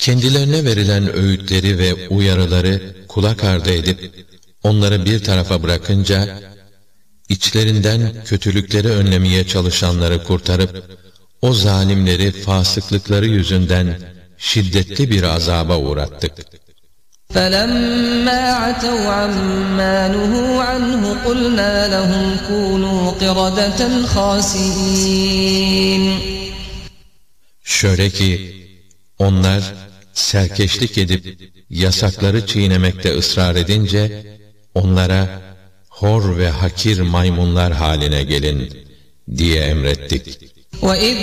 Kendilerine verilen öğütleri ve uyarıları kulak ardı edip, onları bir tarafa bırakınca, içlerinden kötülükleri önlemeye çalışanları kurtarıp, o zalimleri fasıklıkları yüzünden şiddetli bir azaba uğrattık. فَلَمَّا عَتَوْا عَمَّا نُهُوا عَنْهُ قُلْنَا لَهُمْ كُونُوا قِرَدَةً خَاسِئِينَ. Şöyle ki, onlar serkeşlik edip yasakları çiğnemekte ısrar edince, onlara hor ve hakir maymunlar haline gelin diye emrettik.